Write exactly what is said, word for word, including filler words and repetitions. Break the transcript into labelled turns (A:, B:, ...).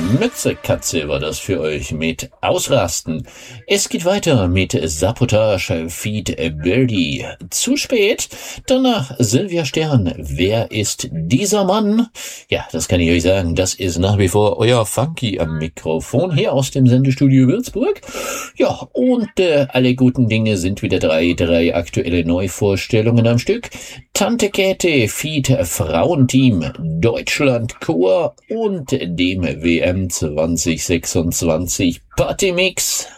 A: Mütze Katze war das für euch mit Ausrasten. Es geht weiter mit Sabotage Feed Birdie. Zu spät. Danach Sylvia Stern. Wer ist dieser Mann? Ja, das kann ich euch sagen. Das ist nach wie vor euer Funky am Mikrofon hier aus dem Sendestudio Würzburg. Ja, und äh, alle guten Dinge sind wieder drei, drei aktuelle Neuvorstellungen am Stück. Tante Käthe Feed Frauenteam Deutschland Chor und dem W M zwanzig sechsundzwanzig Partymix.